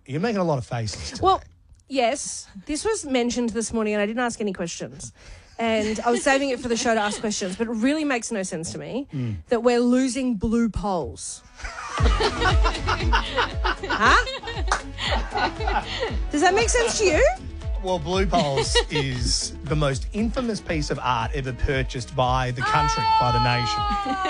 You're making a lot of faces today. Well, yes, this was mentioned this morning and I didn't ask any questions. And I was saving it for the show to ask questions, but it really makes no sense to me that we're losing blue poles. Huh? Does that make sense to you? Well, Blue Poles is the most infamous piece of art ever purchased by the country, by the nation.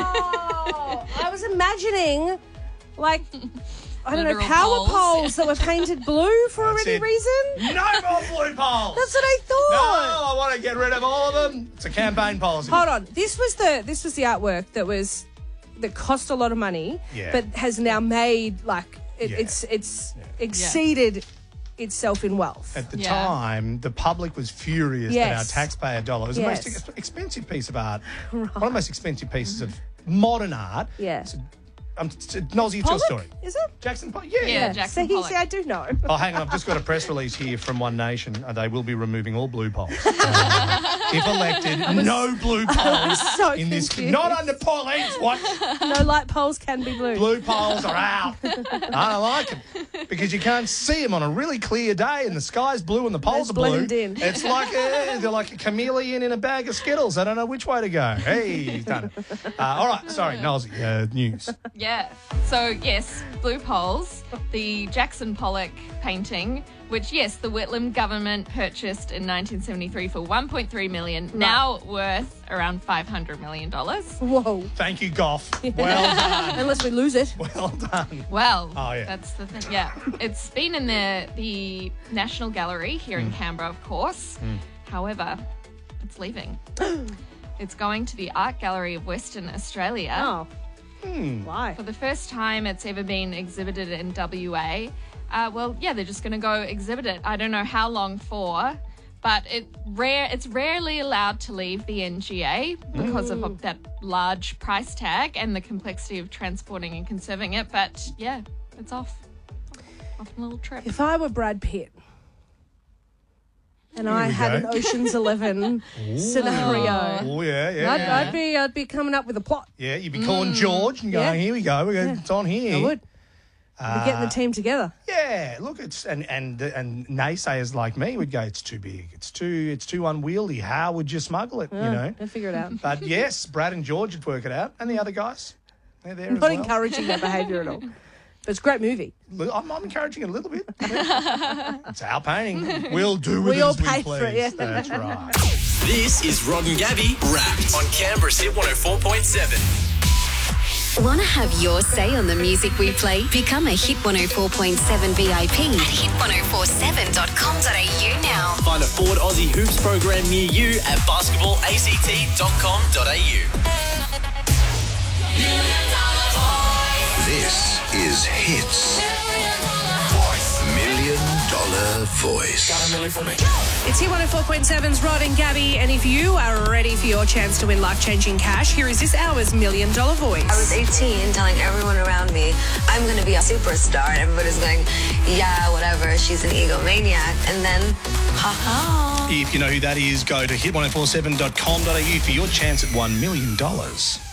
Oh, I was imagining, like, I don't know, Literal power poles. poles that were painted blue for That's any it. reason. No more Blue Poles! That's what I No, thought. I want to get rid of all of them. It's a campaign policy. Hold on. This was the artwork that cost a lot of money, Yeah. but has now made Yeah. it's exceeded itself in wealth. At the Yeah. time, the public was furious that our Yes. taxpayer dollar was Yes. the most expensive piece of art. One of the most expensive pieces of modern art. Yeah. Nosy, it's your Pollock? story. Is it? Jackson Pollock? Yeah, Jackson See, Pollock. I do know. Oh, hang on. I've just got a press release here from One Nation. They will be removing all blue poles. If elected, no blue poles so in this. confused. Not under Pauline's watch. No light poles can be blue. Blue poles are out. I don't like them because you can't see them on a really clear day and the sky's blue and the poles It's are blue. blended in. It's like they're like a chameleon in a bag of Skittles. I don't know which way to go. Hey, he's done it. All right, sorry, Nosy, news. Yeah. So, yes, Blue Poles, the Jackson Pollock painting, which, yes, the Whitlam government purchased in 1973 for $1.3 million, now worth around $500 million. Whoa. Thank you, Goff. Well done. Unless we lose it. Well done. Well, Oh, yeah. that's the thing. Yeah. It's been in the National Gallery here in Canberra, of course. However, it's leaving. It's going to the Art Gallery of Western Australia. Oh. Why? For the first time it's ever been exhibited in WA. They're just going to go exhibit it. I don't know how long for, but it's rarely allowed to leave the NGA because of that large price tag and the complexity of transporting and conserving it. But yeah, it's off. Off on a little trip. If I were Brad Pitt and I we had go. an Ocean's 11 scenario, Oh, yeah. I'd be coming up with a plot. Yeah, you'd be calling George and going, Yeah. here we go. It's on here. I would. I'd be getting the team together. Yeah, look, it's and naysayers like me would go, it's too big, it's too unwieldy. How would you smuggle it? You know. I'd figure it out. But yes, Brad and George would work it out, and the other guys, they're there as Not well. encouraging that behaviour at all. But it's a great movie. Look, I'm encouraging it a little bit. It's our painting. We'll do with We it all as we pay for please. it, yeah. That's right. This is Rod and Gabby Wrapped on Canberra's Hit 104.7. Want to have your say on the music we play? Become a Hit 104.7 VIP at hit1047.com.au now. Find a Ford Aussie Hoops program near you at basketballact.com.au. This is Hits. $1 Million Voice. It's Hit 104.7's Rod and Gabby, and if you are ready for your chance to win life-changing cash, here is this hour's $1 Million Voice. I was 18 telling everyone around me, I'm going to be a superstar. And everybody's going, yeah, whatever, she's an egomaniac. And then, ha-ha. If you know who that is, go to hit1047.com.au for your chance at $1 million.